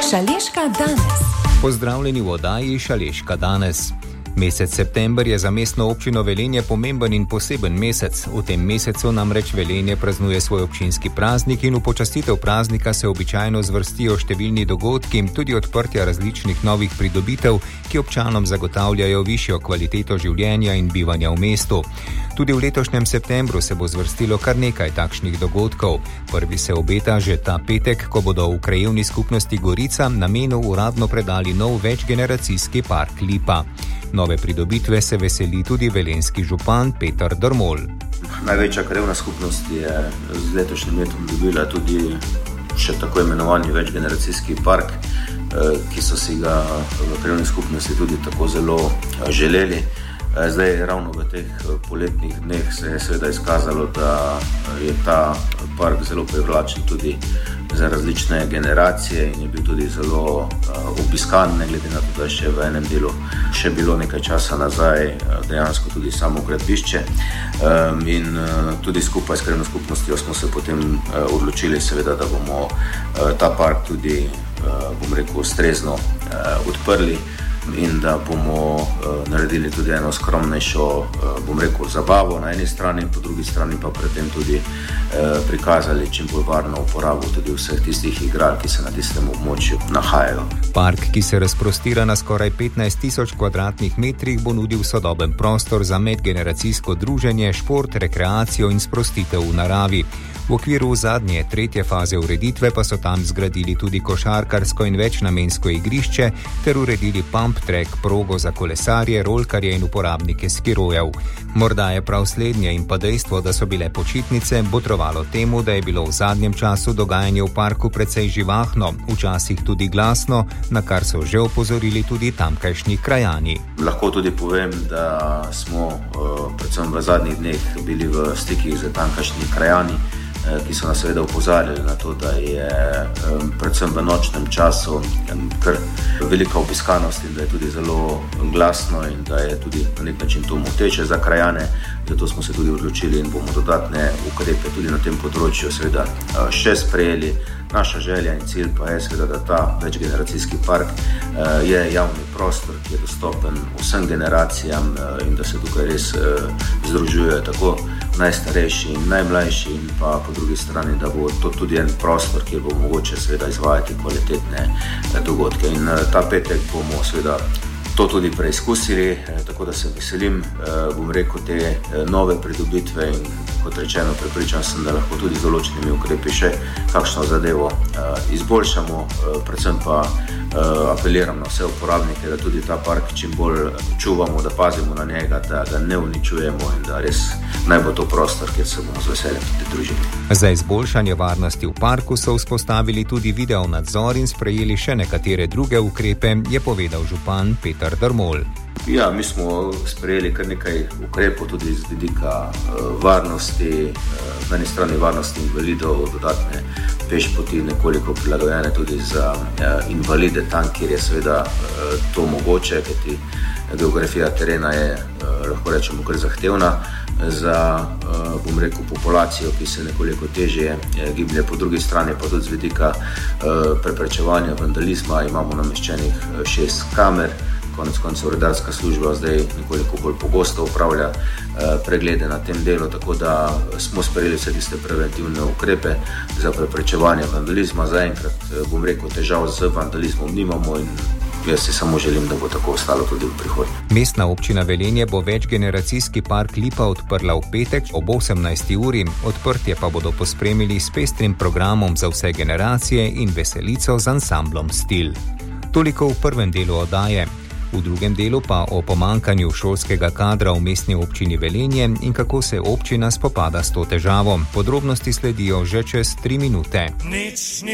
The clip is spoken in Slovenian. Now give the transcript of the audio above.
Šaleška danes. Pozdravljeni v oddaji Šaleška danes. Mesec september je za mestno občino Velenje pomemben in poseben mesec. V tem mesecu namreč Velenje praznuje svoj občinski praznik in v počastitev praznika se običajno zvrstijo številni dogodki, tudi odprtja različnih novih pridobitev, ki občanom zagotavljajo višjo kvaliteto življenja in bivanja v mestu. Tudi v letošnjem septembru se bo zvrstilo kar nekaj takšnih dogodkov. Prvi se obeta že ta petek, ko bodo v krajevni skupnosti Gorica namenu uradno predali nov večgeneracijski park Lipa. Nove pridobitve se veseli tudi velenjski župan Petar Drmol. Največja krajevna skupnost je z letošnjim letom dobila tudi še tako imenovani večgeneracijski park, ki so si ga v krajevni skupnosti tudi tako zelo želeli. Zdaj ravno v teh poletnih dneh se je seveda izkazalo, da je ta park zelo privlačen tudi za različne generacije in je bil tudi zelo obiskan, ne glede na to, da je še v enem delu še bilo nekaj časa nazaj dejansko tudi samo gradbišče. In tudi skupaj s krajevno skupnostjo smo se potem odločili seveda, da bomo ta park tudi, ustrezno odprli in da bomo naredili tudi eno skromnejšo, zabavo na eni strani, po drugi strani pa predtem tudi prikazali čim bolj varno uporabo tudi vseh tistih igral, ki se na tistem območju nahajajo. Park, ki se razprostira na skoraj 15.000 kvadratnih metrih, bo nudil sodoben prostor za medgeneracijsko druženje, šport, rekreacijo in sprostitev v naravi. V okviru zadnje, tretje faze ureditve pa so tam zgradili tudi košarkarsko in večnamensko igrišče ter uredili pump track, progo za kolesarje, rolkarje in uporabnike skirojev. Morda je prav slednje in pa dejstvo, da so bile počitnice, botrovalo temu, da je bilo v zadnjem času dogajanje v parku precej živahno, včasih tudi glasno, na kar so že opozorili tudi tamkajšnji krajani. Lahko tudi povem, da smo predvsem v zadnjih dneh bili v stikih z tamkajšnjimi krajani, ki so nas seveda opozarjali na to, da je predvsem v nočnem času kar velika obiskanost in da je tudi zelo glasno in da je tudi na nek način to moteče za krajane. Zato smo se tudi odločili in bomo dodatne ukrepe tudi na tem področju seveda še sprejeli. Naša želja in cilj pa je seveda, da ta večgeneracijski park je javni prostor, ki je dostopen vsem generacijam in da se tukaj res združujejo tako najstarejši in najmlajši in pa po drugi strani, da bo to tudi en prostor, kjer bo mogoče seveda izvajati kvalitetne dogodke. In ta petek bomo seveda to tudi preizkusili, tako da se veselim, te nove pridobitve in kot rečeno, prepričan sem, da lahko tudi z določenimi ukrepi še kakšno zadevo izboljšamo, predvsem pa apeliram na vse uporabnike, da tudi ta park čim bolj čuvamo, da pazimo na njega, da ga ne uničujemo in da res naj bo to prostor, kjer se bomo z veseljem tudi družili. Za izboljšanje varnosti v parku so vzpostavili tudi video nadzor in sprejeli še nekatere druge ukrepe, je povedal župan Petar Drmol. Ja, mi smo sprejeli kar nekaj ukrepov tudi z vidika varnosti, na eni strani varnosti invalidov, dodatne pešpoti nekoliko prilagojene tudi za invalide tam, kjer je seveda to mogoče, kajti geografija terena je, lahko rečemo, kar zahtevna za, populacijo, ki se nekoliko težje giblje. Po drugi strani pa tudi z vidika preprečevanja vandalizma imamo nameščenih 6 kamer. Konec koncev redarska služba zdaj nekoliko bolj pogosto upravlja preglede na tem delu, tako da smo sprejeli vse tiste preventivne ukrepe za preprečevanje vandalizma. Zaenkrat, težav z vandalizmom nimamo in jaz si samo želim, da bo tako ostalo tudi v prihodnje. Mestna občina Velenje bo večgeneracijski park Lipa odprla v petek ob 18. uri. Odprtje pa bodo pospremili s pestrim programom za vse generacije in veselico z ansamblom Stil. Toliko v prvem delu oddaje. V drugem delu pa o pomanjkanju šolskega kadra v mestni občini Velenje in kako se občina spopada s to težavo. Podrobnosti sledijo že čez 3 minute.